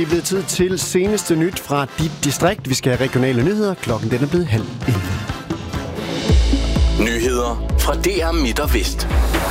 Det er blevet tid til seneste nyt fra dit distrikt. Vi skal have regionale nyheder. Klokken den er blevet 10:30. Nyheder fra DR Midt og Vest.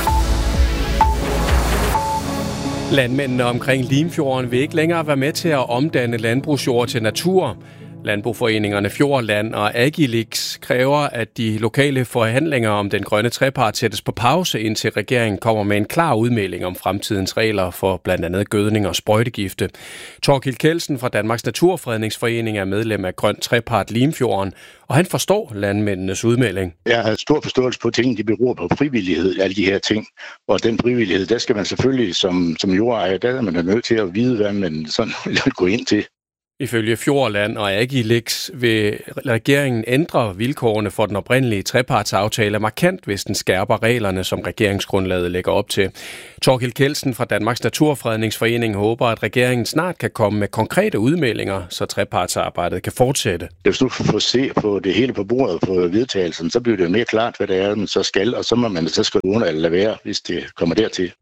Landmændene omkring Limfjorden vil ikke længere være med til at omdanne landbrugsjord til natur. Landboforeningerne Fjordland og Agilix kræver, at de lokale forhandlinger om den grønne trepart sættes på pause, indtil regeringen kommer med en klar udmelding om fremtidens regler for blandt andet gødning og sprøjtegifte. Thorkild Kjeldsen fra Danmarks Naturfredningsforening er medlem af Grøn Trepart Limfjorden, og han forstår landmændenes udmelding. Jeg har stor forståelse på ting, de beror på frivillighed, alle de her ting. Og den frivillighed, der skal man selvfølgelig som jordejer, der er man nødt til at vide, hvad man sådan vil gå ind til. Ifølge Fjordland og Agilix vil regeringen ændre vilkårene for den oprindelige trepartsaftale markant, hvis den skærper reglerne, som regeringsgrundlaget lægger op til. Thorkild Kjeldsen fra Danmarks Naturfredningsforening håber, at regeringen snart kan komme med konkrete udmeldinger, så trepartsarbejdet kan fortsætte. Hvis du får se på det hele på bordet på vedtagelsen, så bliver det mere klart, hvad det er, man så skal, og så må man så skrive under eller lade være, hvis det kommer dertil.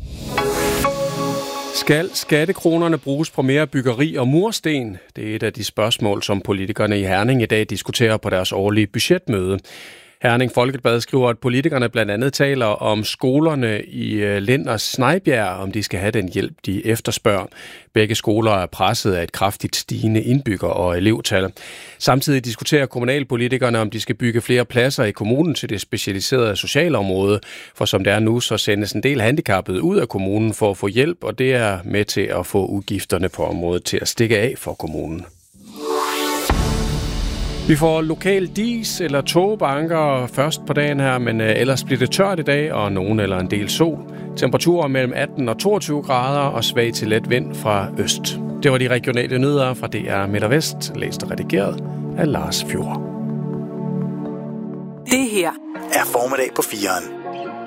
Skal skattekronerne bruges på mere byggeri og mursten? Det er et af de spørgsmål, som politikerne i Herning i dag diskuterer på deres årlige budgetmøde. Herning Folkeblad skriver, at politikerne blandt andet taler om skolerne i Lind og Snejbjerg, om de skal have den hjælp, de efterspørger. Begge skoler er presset af et kraftigt stigende indbygger- og elevtal. Samtidig diskuterer kommunalpolitikerne, om de skal bygge flere pladser i kommunen til det specialiserede socialområde. For som det er nu, så sendes en del handicappede ud af kommunen for at få hjælp, og det er med til at få udgifterne på området til at stikke af for kommunen. Vi får lokal dis eller togbanker først på dagen her, men ellers bliver det tørt i dag, og nogen eller en del sol. Temperaturer mellem 18 og 22 grader og svag til let vind fra øst. Det var de regionale nyheder fra DR Midt og Vest, læst og redigeret af Lars Fjord. Det her er Formiddag på 4'eren.